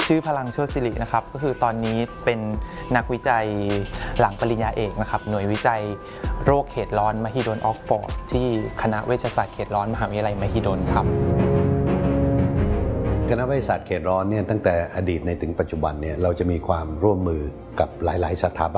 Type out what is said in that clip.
ชื่อพลังโชติศิรินะครับก็คือตอนนี้เป็นนักวิจัยหลังปริญญาเอกนะครับหน่วยวิจัยโรคเขตร้อนมหิดลออกฟอร์ดที่คณะเวชศาสตร์เขตร้อนมหาวิทยาลัยมหิดลครับคณะเวชศาสตร์เขตร้อนเนี่ยตั้งแต่อดีตในถึงปัจจุบันเนี่ยเราจะมีความร่วมมือกับหลายๆสถาบัน